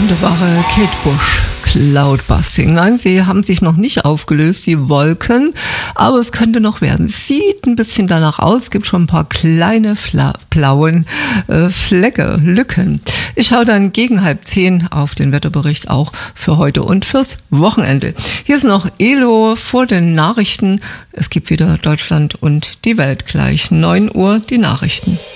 wunderbare Kate Bush, Cloudbusting. Nein, sie haben sich noch nicht aufgelöst, die Wolken, aber es könnte noch werden. Sieht ein bisschen danach aus, gibt schon ein paar kleine blauen Flecke, Lücken. Ich schaue dann gegen 9:30 auf den Wetterbericht auch für heute und fürs Wochenende. Hier ist noch Elo vor den Nachrichten. Es gibt wieder Deutschland und die Welt gleich 9 Uhr die Nachrichten.